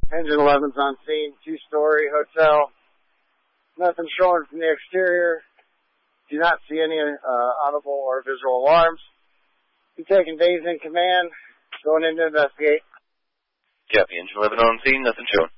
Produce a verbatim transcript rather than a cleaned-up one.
Engine eleven's on scene, two-story hotel. Nothing showing from the exterior. Do not see any uh, audible or visual alarms. Be taking days in command. Going in to investigate. Copy. Engine eleven on scene, nothing showing.